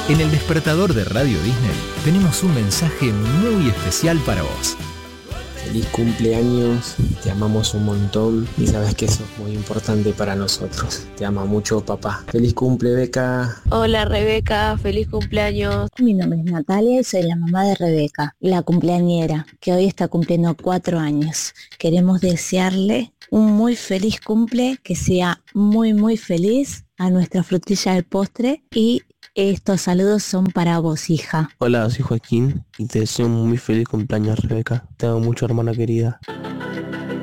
En el despertador de Radio Disney tenemos un mensaje muy especial para vos. Feliz cumpleaños, te amamos un montón y sabes que eso es muy importante para nosotros. Te ama mucho papá. Feliz cumple, Beca. Hola Rebeca, feliz cumpleaños. Mi nombre es Natalia y soy la mamá de Rebeca, la cumpleañera, que hoy está cumpliendo 4 años. Queremos desearle un muy feliz cumple, que sea muy feliz, a nuestra frutilla del postre, y estos saludos son para vos, hija. Hola, soy Joaquín y te deseo un muy feliz cumpleaños, Rebeca. Te amo mucho, hermana querida.